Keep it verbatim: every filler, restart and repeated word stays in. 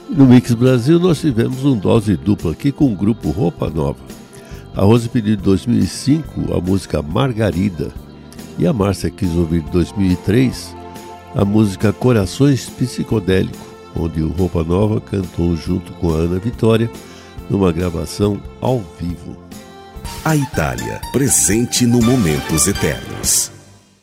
No Mix Brasil nós tivemos um dose dupla aqui com o grupo Roupa Nova. A Rose pediu de dois mil e cinco a música Margarida e a Márcia quis ouvir de dois mil e três a música Corações Psicodélico, onde o Roupa Nova cantou junto com a Ana Vitória numa gravação ao vivo. A Itália, presente no Momentos Eternos.